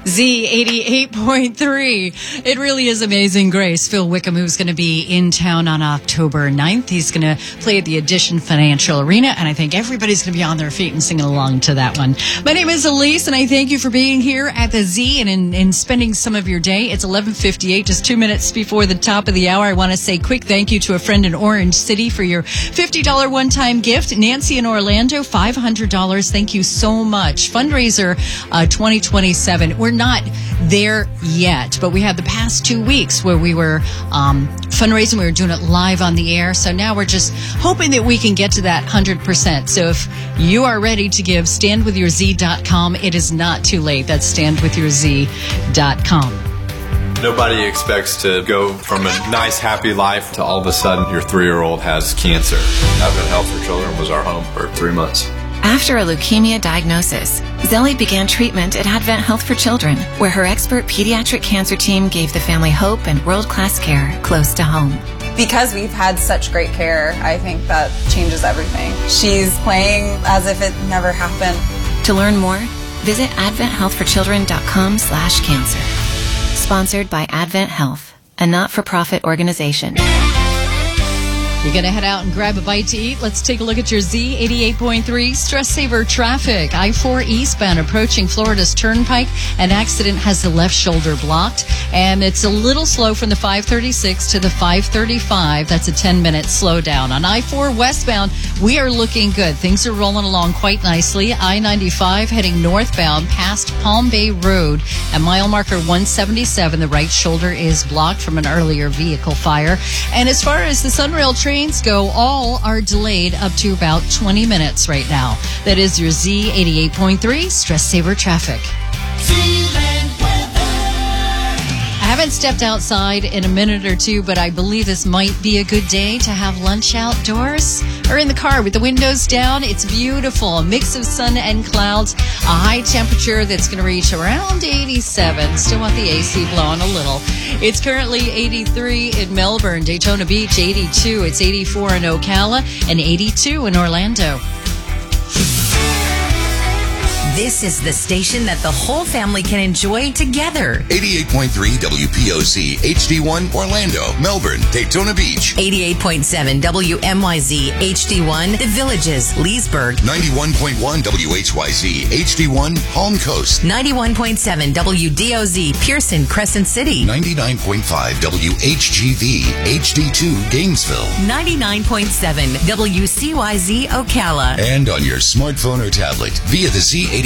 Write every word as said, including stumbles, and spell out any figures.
Z eighty-eight point three. It really is amazing grace. Phil Wickham, who's going to be in town on October ninth. He's going to play at the Edition Financial Arena, and I think everybody's going to be on their feet and singing along to that one. My name is Elise, and I thank you for being here at the Z and in, in spending some of your day. It's eleven fifty-eight, just two minutes before the top of the hour. I want to say quick thank you to a friend in Orange City for your fifty dollars one-time gift. Nancy in Orlando, five hundred dollars. Thank you so much. Fundraiser uh, twenty twenty-seven. We're not there yet, but we had the past two weeks where we were um, fundraising. We were doing it live on the air. So now we're just hoping that we can get to that one hundred percent. So if you are ready to give, stand with your z dot com. It is not too late. That's stand with your z dot com. Nobody expects to go from a nice, happy life to all of a sudden your three-year-old has cancer. Advent Health for Children was our home for three months. After a leukemia diagnosis, Zelly began treatment at Advent Health for Children, where her expert pediatric cancer team gave the family hope and world-class care close to home. Because we've had such great care, I think that changes everything. She's playing as if it never happened. To learn more, visit advent health for children dot com slash cancer. Sponsored by Advent Health, a not-for-profit organization. You're going to head out and grab a bite to eat. Let's take a look at your Z eighty-eight point three Stress Saver traffic. I four eastbound approaching Florida's Turnpike. An accident has the left shoulder blocked, and it's a little slow from the five thirty-six to the five thirty-five. That's a ten-minute slowdown. On I four westbound, we are looking good. Things are rolling along quite nicely. I ninety-five heading northbound past Palm Bay Road. At mile marker one seventy-seven, the right shoulder is blocked from an earlier vehicle fire. And as far as the Sunrail train go, all are delayed up to about twenty minutes right now. That is your Z eighty-eight point three Stress Saver traffic. I haven't stepped outside in a minute or two, but I believe this might be a good day to have lunch outdoors or in the car with the windows down. It's beautiful. A mix of sun and clouds. A high temperature that's going to reach around eighty-seven. Still want the A C blowing a little. It's currently eighty-three in Melbourne, Daytona Beach, eighty-two. It's eighty-four in Ocala and eighty-two in Orlando. This is the station that the whole family can enjoy together. eighty-eight point three W P O Z H D one Orlando, Melbourne, Daytona Beach. eighty-eight point seven W M Y Z H D one The Villages, Leesburg. ninety-one point one W H Y Z H D one Palm Coast. ninety-one point seven W D O Z Pearson, Crescent City. ninety-nine point five W H G V H D two Gainesville. ninety-nine point seven W C Y Z Ocala. And on your smartphone or tablet via the Z eighty-eight